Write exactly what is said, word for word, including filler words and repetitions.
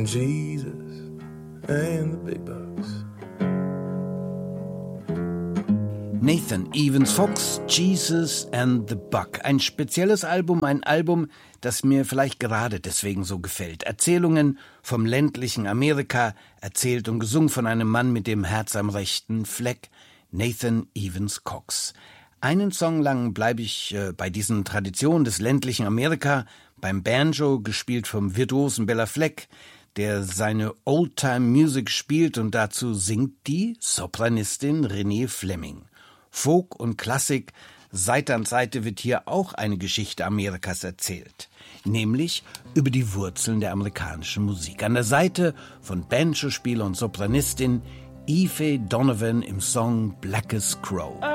and Jesus and the big bucks. Nathan Evans Fox, Jesus and the Buck. Ein spezielles Album, ein Album, das mir vielleicht gerade deswegen so gefällt. Erzählungen vom ländlichen Amerika, erzählt und gesungen von einem Mann mit dem Herz am rechten Fleck, Nathan Evans Cox. Einen Song lang bleibe ich äh, bei diesen Traditionen des ländlichen Amerika, beim Banjo, gespielt vom virtuosen Bela Fleck, der seine Old-Time-Music spielt, und dazu singt die Sopranistin Renée Fleming. Folk und Klassik, Seite an Seite wird hier auch eine Geschichte Amerikas erzählt, nämlich über die Wurzeln der amerikanischen Musik. An der Seite von Banjo-Spieler und Sopranistin Aoife Donovan im Song Blackest Crow.